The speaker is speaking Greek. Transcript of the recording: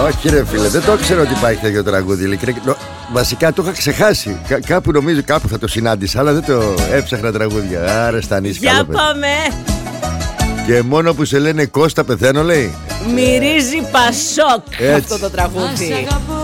Όχι ρε φίλε, δεν το ξέρω ότι υπάρχει τέτοιο τραγούδι. Βασικά το είχα ξεχάσει. Κάπου νομίζω κάπου θα το συνάντησα, αλλά δεν το έψαχνα τραγούδια. Άρα στα νησιά. Για πάμε. Και μόνο που σε λένε Κώστα πεθαίνω, λέει. Μυρίζει Πασόκ αυτό το τραγούδι.